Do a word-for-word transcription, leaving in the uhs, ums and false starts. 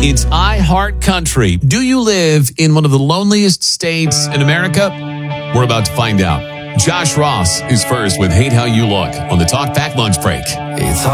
It's iHeart Country. Do you live in one of the loneliest states in America? We're about to find out. Josh Ross is first with Hate How You Look on the Talk Back Lunch Break. It's